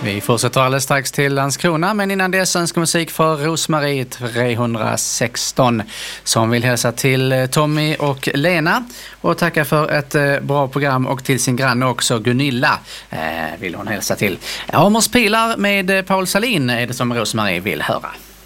Vi fortsätter alldeles strax till Landskrona, men innan dess önskar musik för Rosmarie 316 som vill hälsa till Tommy och Lena och tacka för ett bra program, och till sin granne också Gunilla vill hon hälsa till. Amors pilar med Paul Salin är det som Rosmarie vill höra.